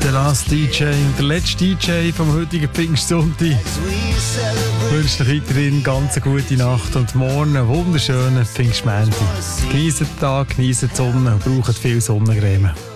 Der Last DJ und der letzte DJ vom heutigen Pfingstsonntag wünscht euch weiterhin ganz eine gute Nacht und morgen einen wunderschönen Pfingstmontag. Genießt den Tag, genießt die Sonne und braucht viel Sonnencreme.